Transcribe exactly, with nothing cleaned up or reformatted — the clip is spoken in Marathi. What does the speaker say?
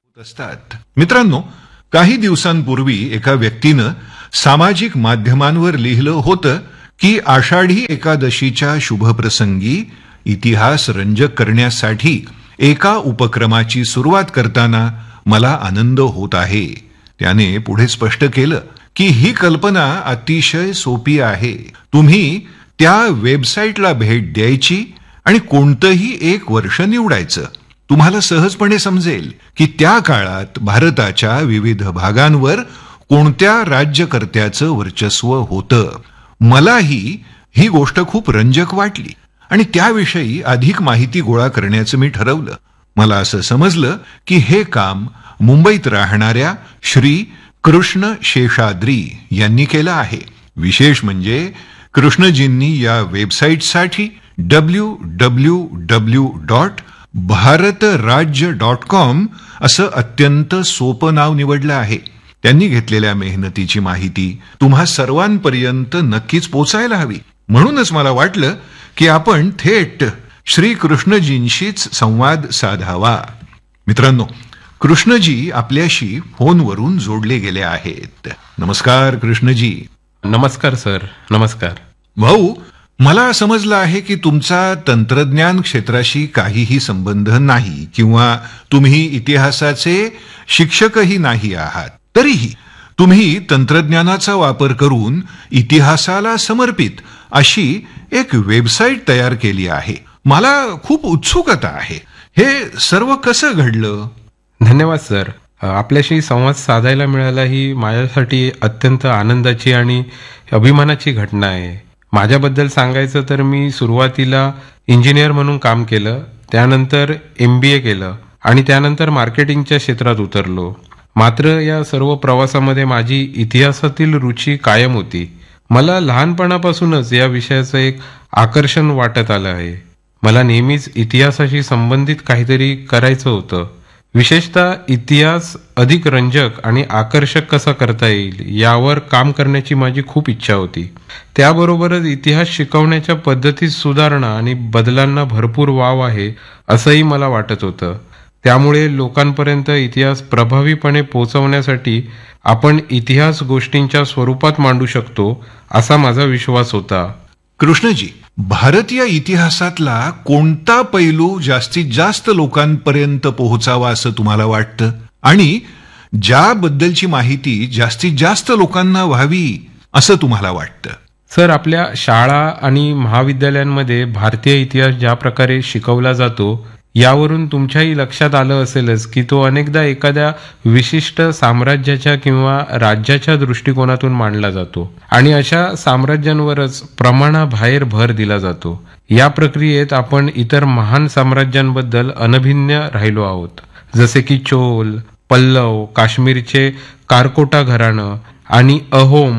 असतात. मित्रांनो, काही दिवसांपूर्वी एका व्यक्तीनं सामाजिक माध्यमांवर लिहिलं होतं की आषाढी एकादशीच्या शुभप्रसंगी इतिहास रंजक करण्यासाठी एका उपक्रमाची सुरुवात करताना मला आनंद होत आहे. त्याने पुढे स्पष्ट केलं की ही कल्पना अतिशय सोपी आहे. तुम्ही त्या वेबसाईटला भेट द्यायची आणि कोणतंही एक वर्ष निवडायचं. तुम्हाला सहजपणे समजेल की त्या काळात भारताच्या विविध भागांवर कोणत्या राज्यकर्त्याचं वर्चस्व होतं. मलाही ही गोष्ट खूप रंजक वाटली आणि त्याविषयी अधिक माहिती गोळा करण्याचं मी ठरवलं. मला असं समजलं की हे काम मुंबईत राहणाऱ्या श्री कृष्ण शेषाद्री यांनी केलं आहे. विशेष म्हणजे कृष्णजींनी या वेबसाईटसाठी W W W dot Bharat राज्य डॉट कॉम असं अत्यंत सोपं नाव निवडलं आहे. त्यांनी घेतलेल्या मेहनतीची माहिती तुम्हा सर्वांपर्यंत नक्कीच पोचायला हवी. म्हणूनच मला वाटलं की आपण थेट श्री कृष्णजींशीच संवाद साधावा. मित्रांनो, कृष्णजी आपल्याशी फोनवरून जोडले गेले आहेत. नमस्कार कृष्णजी. नमस्कार सर. नमस्कार भाऊ. मला समजलं आहे की तुमचा तंत्रज्ञान क्षेत्राशी काहीही संबंध नाही किंवा तुम्ही इतिहासाचे शिक्षकही नाही आहात. तरीही तुम्ही तंत्रज्ञानाचा वापर करून इतिहासाला समर्पित अशी एक वेबसाईट तयार केली आहे. मला खूप उत्सुकता आहे. हे सर्व कसं घडलं? धन्यवाद सर. आपल्याशी संवाद साधायला मिळाला ही माझ्यासाठी अत्यंत आनंदाची आणि अभिमानाची घटना आहे. माझ्याबद्दल सांगायचं तर मी सुरुवातीला इंजिनियर म्हणून काम केलं, त्यानंतर एम बी ए केलं आणि त्यानंतर मार्केटिंगच्या क्षेत्रात उतरलो. मात्र या सर्व प्रवासामध्ये माझी इतिहासातील रुची कायम होती. मला लहानपणापासूनच या विषयाचं एक आकर्षण वाटत आलं आहे. मला नेहमीच इतिहासाशी संबंधित काहीतरी करायचं होतं. विशेषतः इतिहास अधिक रंजक आणि आकर्षक कसा करता येईल यावर काम करण्याची माझी खूप इच्छा होती. त्याबरोबरच इतिहास शिकवण्याच्या पद्धतीत सुधारणा आणि बदलांना भरपूर वाव आहे असंही मला वाटत होतं. त्यामुळे लोकांपर्यंत इतिहास प्रभावीपणे पोहोचवण्यासाठी आपण इतिहास गोष्टींच्या स्वरूपात मांडू शकतो असा माझा विश्वास होता. कृष्णजी, भारतीय इतिहासातला कोणता पैलू जास्तीत जास्त लोकांपर्यंत पोहोचावा असं तुम्हाला वाटतं आणि ज्याबद्दलची माहिती जास्तीत जास्त लोकांना व्हावी असं तुम्हाला वाटतं? सर, आपल्या शाळा आणि महाविद्यालयांमध्ये भारतीय इतिहास ज्या प्रकारे शिकवला जातो यावरून तुमच्याही लक्षात आलं असेलच की तो अनेकदा एखाद्या विशिष्ट साम्राज्याच्या किंवा राज्याच्या दृष्टिकोनातून मांडला जातो आणि अशा साम्राज्यांवरच प्रमाणाबाहेर भर दिला जातो. या प्रक्रियेत आपण इतर महान साम्राज्यांबद्दल अनभिज्ञ राहिलो आहोत, जसे की चोल, पल्लव, काश्मीरचे कारकोटा घराणं आणि अहोम